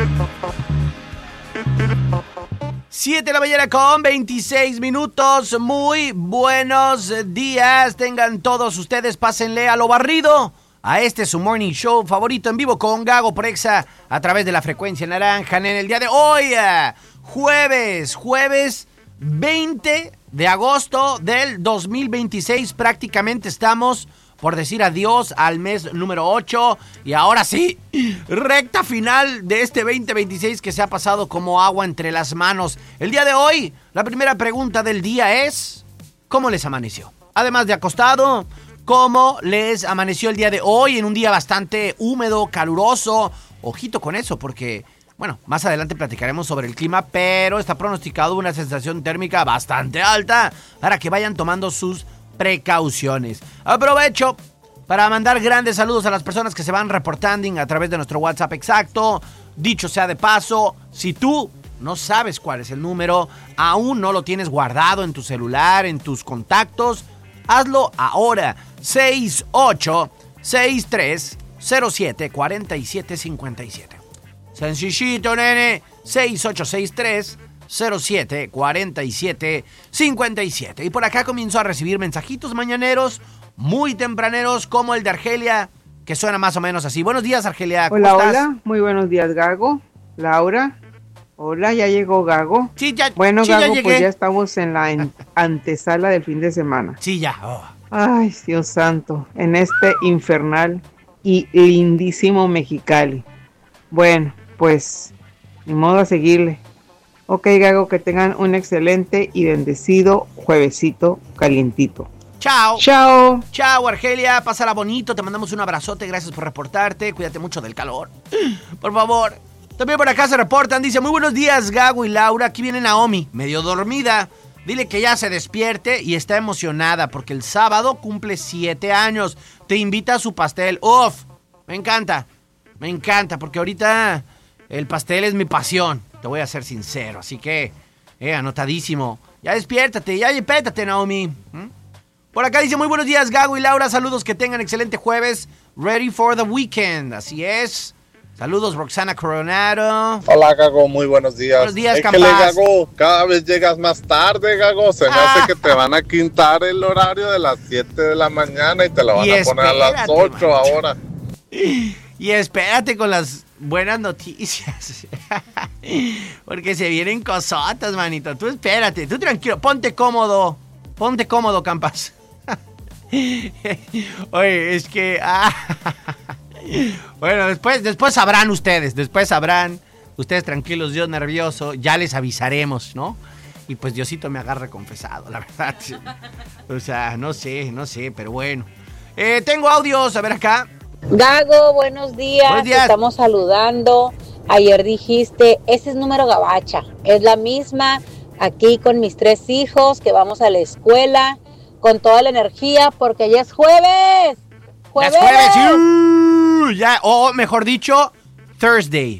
7 de la mañana con 26 minutos. Muy buenos días. Tengan todos ustedes, pásenle a lo barrido. A este su morning show favorito en vivo con Gago por Exa a través de la frecuencia naranja en el día de hoy. Jueves 20 de agosto del 2026. Prácticamente estamos por decir adiós al mes número 8. Y ahora sí, recta final de este 2026 que se ha pasado como agua entre las manos. El día de hoy, la primera pregunta del día es: ¿cómo les amaneció? Además de acostado, ¿cómo les amaneció el día de hoy? En un día bastante húmedo, caluroso. Ojito con eso porque, bueno, más adelante platicaremos sobre el clima, pero está pronosticado una sensación térmica bastante alta para que vayan tomando sus precauciones. Aprovecho para mandar grandes saludos a las personas que se van reportando a través de nuestro WhatsApp exacto. Dicho sea de paso, si tú no sabes cuál es el número, aún no lo tienes guardado en tu celular, en tus contactos, hazlo ahora. 6863074757. Sencillito, nene. 6863074757. Y por acá comienzo a recibir mensajitos mañaneros muy tempraneros, como el de Argelia, que suena más o menos así. Buenos días, Argelia. ¿Cómo estás? Hola, muy buenos días, Gago. Laura. Hola, ya llegó Gago. Sí, ya. Bueno, sí, Gago, ya pues ya estamos en la antesala del fin de semana. Sí, ya. Oh. Ay, Dios santo, en este infernal y lindísimo Mexicali. Bueno, pues, ni modo a seguirle. Ok, Gago, que tengan un excelente y bendecido juevesito calientito. Chao. Chao. Chao, Argelia. Pásala bonito. Te mandamos un abrazote. Gracias por reportarte. Cuídate mucho del calor. Por favor. También por acá se reportan. Dice: muy buenos días, Gago y Laura. Aquí viene Naomi, medio dormida. Dile que ya se despierte y está emocionada porque el sábado cumple 7 años. Te invita a su pastel. Uf, me encanta. Me encanta porque ahorita el pastel es mi pasión. Te voy a ser sincero. Así que, anotadísimo. Ya despiértate, ya despértate, Naomi. Por acá dice: muy buenos días, Gago y Laura. Saludos, que tengan excelente jueves. Ready for the weekend. Así es. Saludos, Roxana Coronado. Hola, Gago, muy buenos días. Buenos días, Éjele, Campas. Gago, cada vez llegas más tarde, Gago. Se me hace que te van a quintar el horario de las 7 de la mañana y te lo van a poner a las 8 ahora. Y espérate con las buenas noticias. Porque se vienen cosotas, manito. Tú espérate, tú tranquilo, ponte cómodo. Ponte cómodo, Campas. Oye, es que... Bueno, después sabrán ustedes. Después sabrán. Ustedes tranquilos, Dios nervioso. Ya les avisaremos, ¿no? Y pues Diosito me agarra confesado, la verdad. O sea, no sé, pero bueno. Tengo audios, a ver acá. Gago, buenos días. Buenos días. Te estamos saludando. Ayer dijiste, ese es número gabacha. Es la misma aquí con mis 3 hijos que vamos a la escuela con toda la energía porque ya es jueves. ¡Jueves! ¡Ya es jueves! Ya, o mejor dicho, Thursday.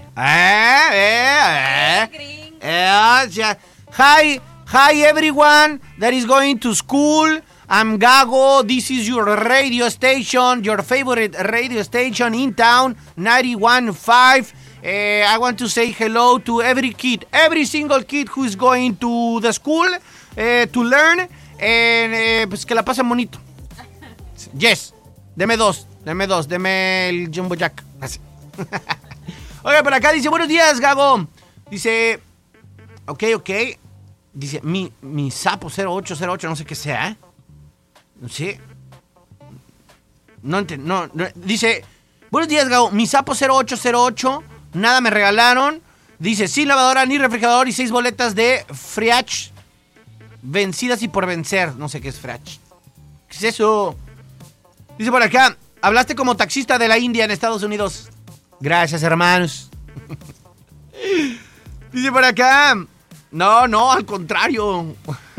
Hi everyone that is going to school. I'm Gago. This is your radio station, your favorite radio station in town, 91.5. I want to say hello to every kid, every single kid who is going to the school to learn. Pues que la pasen bonito. Yes. Deme dos, deme el Jumbo Jack. Así. Oiga, por acá dice: buenos días, Gago. Dice, ok. Dice, mi sapo 0808, no sé qué sea, No sé. No. Dice, buenos días, Gago. Mi sapo 0808, nada me regalaron. Dice, sin lavadora ni refrigerador y 6 boletas de Friach vencidas y por vencer. No sé qué es Friach. ¿Qué es eso? Dice por acá: hablaste como taxista de la India en Estados Unidos. Gracias, hermanos. Dice por acá: no, al contrario.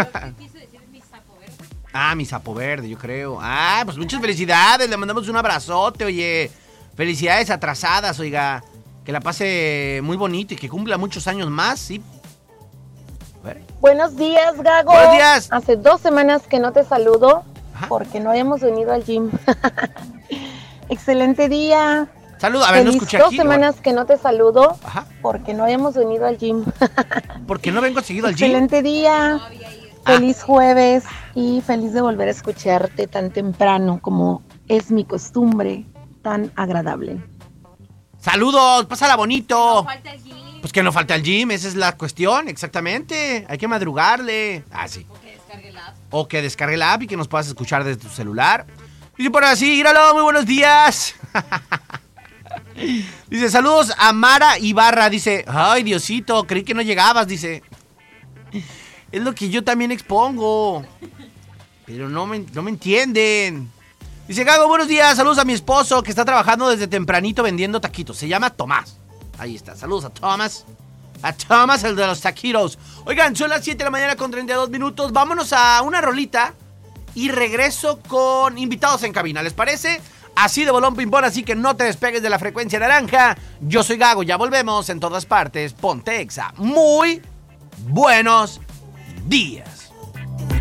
Mi sapo verde, yo creo. Pues muchas felicidades, le mandamos un abrazote, oye. Felicidades atrasadas, oiga. Que la pase muy bonito y que cumpla muchos años más, sí. Buenos días, Gago. Buenos días. Hace 2 semanas que no te saludo porque no habíamos venido al gym. Excelente día. Saludos, a ver, no Feliz escuché 2 aquí. semanas que no te saludo. Ajá. Porque no habíamos venido al gym. ¿Por qué no vengo seguido al gym? Excelente día. Feliz jueves y feliz de volver a escucharte tan temprano como es mi costumbre, tan agradable. Saludos, pásala bonito. Pues que no falta el gym, esa es la cuestión, exactamente. Hay que madrugarle. Ah, sí. O que descargue la app y que nos puedas escuchar desde tu celular. Dice por así, íralo, muy buenos días. Dice, saludos a Mara Ibarra. Dice, ay, Diosito, creí que no llegabas, dice. Es lo que yo también expongo. Pero no me entienden. Dice, Gago, buenos días, saludos a mi esposo que está trabajando desde tempranito vendiendo taquitos. Se llama Tomás. Ahí está, saludos a Tomás. A Tomás, el de los taquitos. Oigan, son las 7 de la mañana con 32 minutos. Vámonos a una rolita y regreso con invitados en cabina, ¿les parece? Así de bolón ping-pong, así que no te despegues de la frecuencia naranja. Yo soy Gago, ya volvemos en todas partes. Ponte Exa. Muy buenos días.